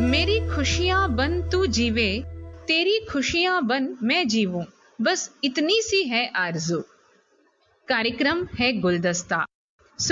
मेरी खुशियां बन तू जीवे, तेरी खुशियां बन मैं जीवूं, बस इतनी सी है आरज़ू। कार्यक्रम है गुलदस्ता।